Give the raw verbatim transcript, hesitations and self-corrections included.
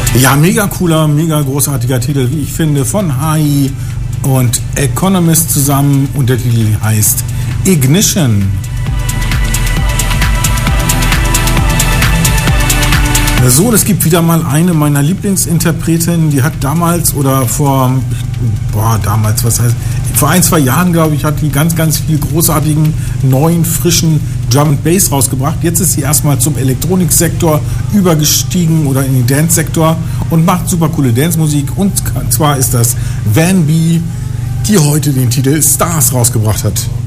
Ja, mega cooler, mega großartiger Titel, wie ich finde, von H I und Economist zusammen, und der Titel heißt Ignition. So, es gibt wieder mal eine meiner Lieblingsinterpretinnen, die hat damals oder vor, boah, damals, was heißt, vor ein, zwei Jahren, glaube ich, hat die ganz, ganz viel großartigen, neuen, frischen Drum and Bass rausgebracht. Jetzt ist sie erstmal zum Elektroniksektor übergestiegen oder in den Dance-Sektor und macht super coole Dance-Musik. Und zwar ist das Van B, die heute den Titel Stars rausgebracht hat.